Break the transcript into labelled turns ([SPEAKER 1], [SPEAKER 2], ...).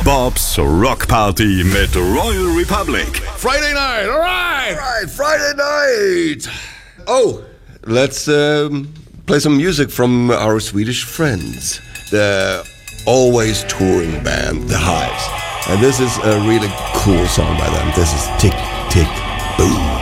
[SPEAKER 1] Bob's Rock Party mit Royal Republic.
[SPEAKER 2] Friday night, all right!
[SPEAKER 3] All right, Friday night! Oh, let's play some music from our Swedish friends. The always touring band, The Hives. And this is a really cool song by them. This is Tick, Tick, Boom.